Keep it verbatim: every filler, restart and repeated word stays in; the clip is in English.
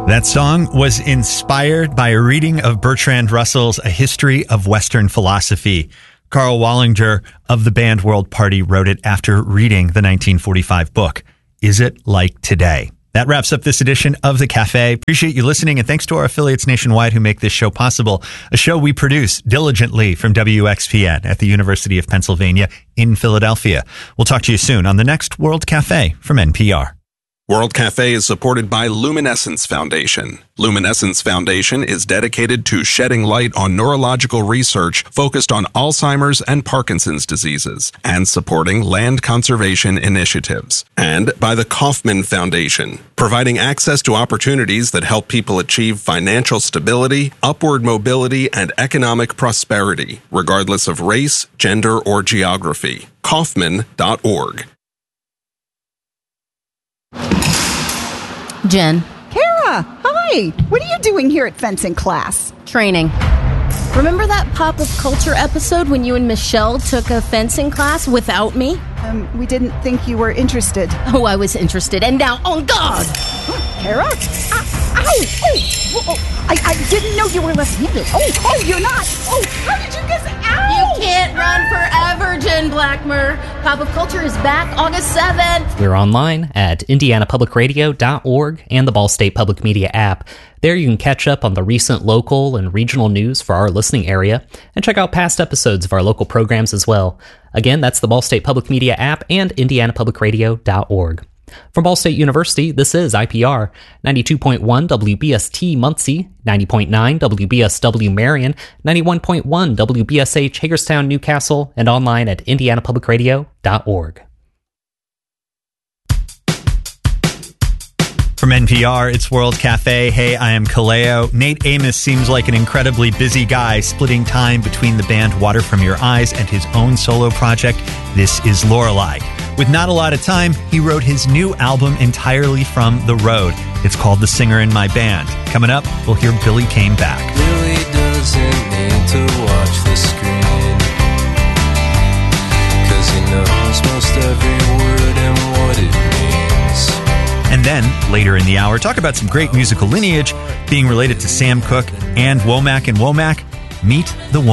That song was inspired by a reading of Bertrand Russell's A History of Western Philosophy. Carl Wallinger of the band World Party wrote it after reading the nineteen forty-five book. Is it like today? That wraps up this edition of The Cafe. Appreciate you listening, and thanks to our affiliates nationwide who make this show possible, a show we produce diligently from W X P N at the University of Pennsylvania in Philadelphia. We'll talk to you soon on the next World Cafe from N P R. World Cafe is supported by Luminescence Foundation. Luminescence Foundation is dedicated to shedding light on neurological research focused on Alzheimer's and Parkinson's diseases and supporting land conservation initiatives. And by the Kauffman Foundation, providing access to opportunities that help people achieve financial stability, upward mobility, and economic prosperity, regardless of race, gender, or geography. Kauffman dot org. Jen. Kara, hi. What are you doing here at fencing class? Training. Remember that Pop of Culture episode when you and Michelle took a fencing class without me? Um, we didn't think you were interested. Oh, I was interested, and now, on God! Kara? Uh, ow! Oh, oh, I, I didn't know you were left-handed. Oh, oh, you're not. Oh, how did you guess? Ow! You can't run forever, Jen Blackmer. Pop of Culture is back August seventh. We're online at indiana public radio dot org and the Ball State Public Media app. There you can catch up on the recent local and regional news for our listening area and check out past episodes of our local programs as well. Again, that's the Ball State Public Media app and indiana public radio dot org. From Ball State University, this is I P R, ninety-two point one W B S T Muncie, ninety point nine W B S W Marion, ninety-one point one W B S H Hagerstown, Newcastle, and online at indiana public radio dot org. From N P R, it's World Cafe. Hey, I am Kaleo. Nate Amos seems like an incredibly busy guy, splitting time between the band Water From Your Eyes and his own solo project, This Is Lorelei. With not a lot of time, he wrote his new album entirely from the road. It's called The Singer in My Band. Coming up, we'll hear Billy came back. Billy doesn't need to watch the screen, 'cause he knows most every word and what it means. And then, later in the hour, talk about some great musical lineage being related to Sam Cooke and Womack and Womack. Meet the Womack.